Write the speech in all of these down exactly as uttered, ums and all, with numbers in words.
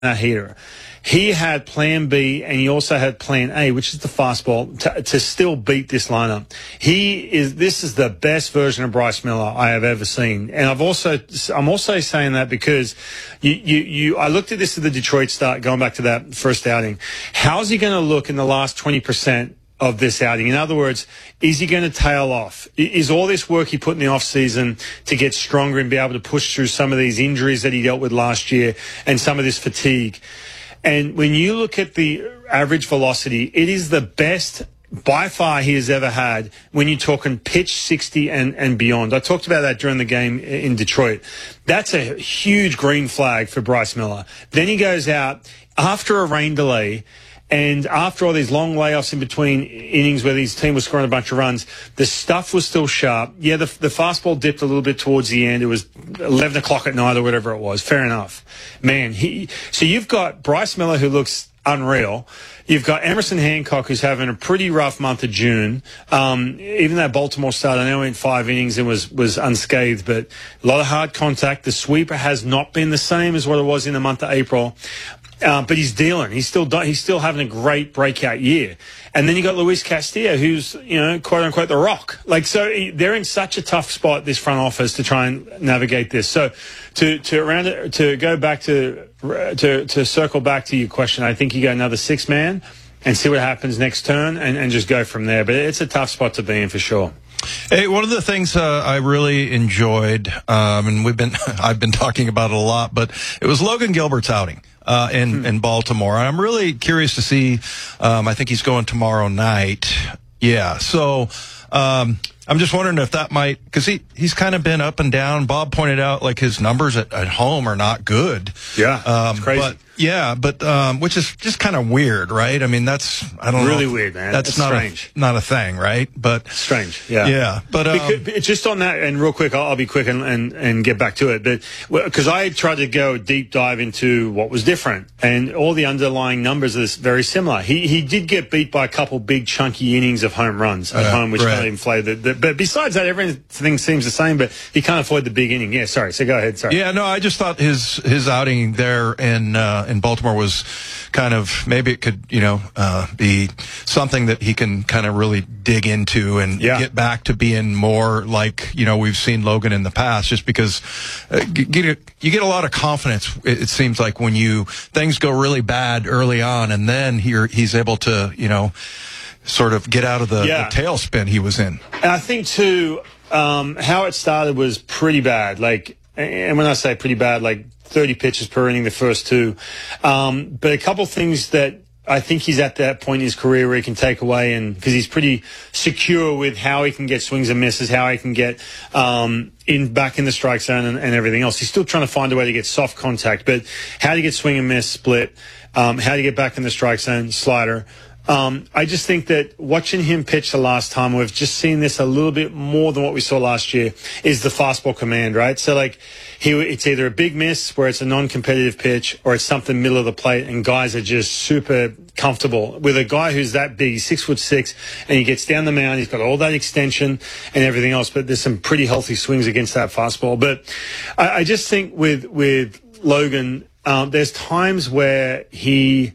that heater. He had plan B and he also had plan A, which is the fastball, to, to still beat this lineup. He is, this is the best version of Bryce Miller I have ever seen. And I've also, I'm also saying that because you, you, you, I looked at this at the Detroit start, going back to that first outing. How's he going to look in the last twenty percent of this outing? In other words, is he going to tail off? Is all this work he put in the offseason to get stronger and be able to push through some of these injuries that he dealt with last year and some of this fatigue? And when you look at the average velocity, it is the best by far he has ever had when you're talking pitch sixty and, and beyond. I talked about that during the game in Detroit. That's a huge green flag for Bryce Miller. Then he goes out after a rain delay, and after all these long layoffs in between innings where his team was scoring a bunch of runs, the stuff was still sharp. Yeah, the, the fastball dipped a little bit towards the end. It was eleven o'clock at night or whatever it was. Fair enough. Man, he, so you've got Bryce Miller, who looks unreal. You've got Emerson Hancock, who's having a pretty rough month of June. Um, even that Baltimore start, I know went five innings and was, was unscathed, but a lot of hard contact. The sweeper has not been the same as what it was in the month of April. Uh, but he's dealing. He's still he's still having a great breakout year. And then you got Luis Castillo, who's, you know, quote unquote the Rock. Like, so they're in such a tough spot, this front office, to try and navigate this. So to to around it, to go back to to to circle back to your question, I think you go another six man and see what happens next turn and, and just go from there. But it's a tough spot to be in for sure. Hey, one of the things uh, I really enjoyed, um, and we've been I've been talking about it a lot, but it was Logan Gilbert's outing uh, in hmm. in Baltimore. And I'm really curious to see. Um, I think he's going tomorrow night. Yeah, so um, I'm just wondering if that might, because he he's kind of been up and down. Bob pointed out like his numbers at, at home are not good. Yeah, um, it's crazy. But, yeah, but um, which is just kind of weird, right? I mean, that's I don't really know. weird, man. That's it's not strange. a, not a thing, right? But strange. Yeah, yeah. But um, because, just on that, and real quick, I'll, I'll be quick and, and and get back to it. But because I tried to go deep dive into what was different, and all the underlying numbers are very similar. He he did get beat by a couple big chunky innings of home runs at uh, home, which right. kind of inflated. The, the, but besides that, everything seems the same. But he can't avoid the big inning. Yeah, sorry. So go ahead. Sorry. Yeah, no, I just thought his his outing there in uh, in Baltimore was kind of, maybe it could, you know, uh, be something that he can kind of really dig into and yeah. get back to being more like, you know, we've seen Logan in the past, just because uh, get a, you get a lot of confidence, it, it seems like, when you, things go really bad early on, and then he, he's able to, you know, sort of get out of the, yeah. the tailspin he was in. And I think, too, um, how it started was pretty bad. Like, and when I say pretty bad, like thirty pitches per inning, the first two. Um, but a couple things that I think he's at that point in his career where he can take away, and because he's pretty secure with how he can get swings and misses, how he can get um, in back in the strike zone and, and everything else. He's still trying to find a way to get soft contact, but how do you get swing and miss, split? Um, how do you get back in the strike zone, slider? Um, I just think that watching him pitch the last time, we've just seen this a little bit more than what we saw last year, is the fastball command, right? So, like, he, it's either a big miss where it's a non-competitive pitch, or it's something middle of the plate, and guys are just super comfortable with a guy who's that big, he's six foot six, and he gets down the mound, he's got all that extension and everything else, but there's some pretty healthy swings against that fastball. But I, I just think with, with Logan, um, there's times where he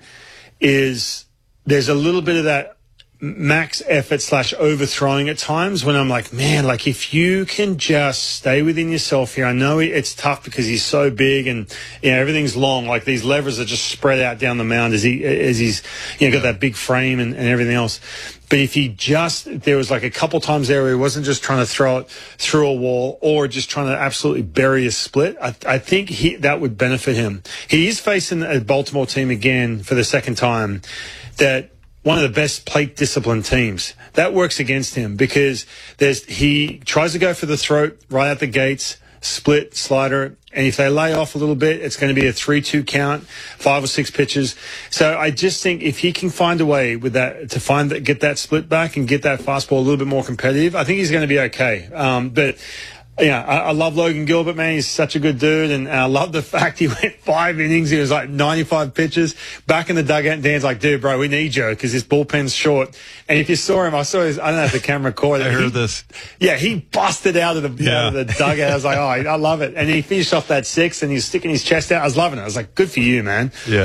is... There's a little bit of that max effort slash overthrowing at times when I'm like, man, like if you can just stay within yourself here. I know it's tough because he's so big and, you know, everything's long. Like these levers are just spread out down the mound as he, as he's, you know, got that big frame and, and everything else. But if he just, there was like a couple times there where he wasn't just trying to throw it through a wall or just trying to absolutely bury a split, I, I think he, that would benefit him. He is facing a Baltimore team again for the second time that one of the best plate discipline teams. That works against him because there's, he tries to go for the throat right out the gates, split, slider, and if they lay off a little bit, it's going to be a three two count, five or six pitches. So I just think if he can find a way with that to find that, get that split back and get that fastball a little bit more competitive, I think he's going to be okay. Um, but Yeah, I, I love Logan Gilbert, man. He's such a good dude, and, and I love the fact he went five innings. He was like ninety-five pitches. Back in the dugout, and Dan's like, dude, bro, we need you because this bullpen's short. And if you saw him, I saw his, I don't know if the camera caught it. I heard he, this. Yeah, he busted out of the, yeah. out of the dugout. I was like, oh, I love it. And he finished off that sixth, and he's sticking his chest out. I was loving it. I was like, good for you, man. Yeah.